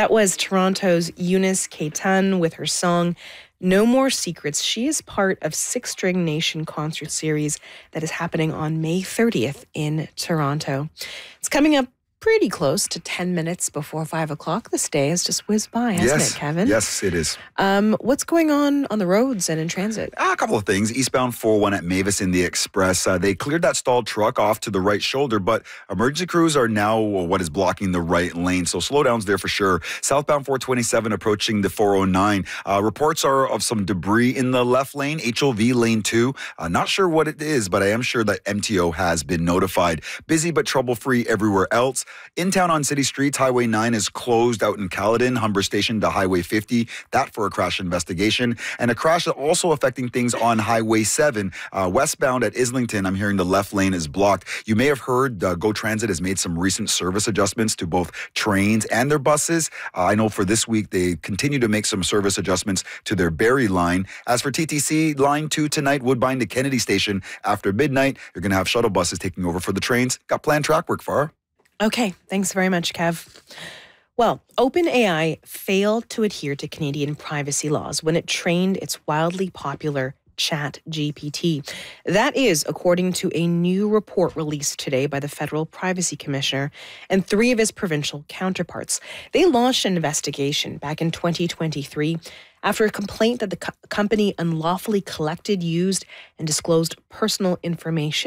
That was Toronto's Eunice K-Tun with her song No More Secrets. She is part of Six String Nation concert series that is happening on May 30th in Toronto. It's coming up pretty close to 10 minutes before 5 o'clock. This day has just whizzed by, hasn't it, Kevin? Yes, it is. What's going on the roads and in transit? A couple of things. Eastbound 401 at Mavis in the Express. They cleared that stalled truck off to the right shoulder, but emergency crews are now what is blocking the right lane. So slowdowns there for sure. Southbound 427 approaching the 409. Reports are of some debris in the left lane, HOV lane 2. Not sure what it is, but I am sure that MTO has been notified. Busy but trouble-free everywhere else. In town on city streets, Highway 9 is closed out in Caledon, Humber Station to Highway 50. That for a crash investigation. And a crash also affecting things on Highway 7. Westbound at Islington, I'm hearing the left lane is blocked. You may have heard GO Transit has made some recent service adjustments to both trains and their buses. I know for this week, they continue to make some service adjustments to their Barrie line. As for TTC, Line 2 tonight, Woodbine to Kennedy Station. After midnight, you're going to have shuttle buses taking over for the trains. Got planned track work, Farah. Okay, thanks very much, Kev. Well, OpenAI failed to adhere to Canadian privacy laws when it trained its wildly popular ChatGPT. That is, according to a new report released today by the Federal Privacy Commissioner and 3 of his provincial counterparts. They launched an investigation back in 2023 after a complaint that the company unlawfully collected, used, and disclosed personal information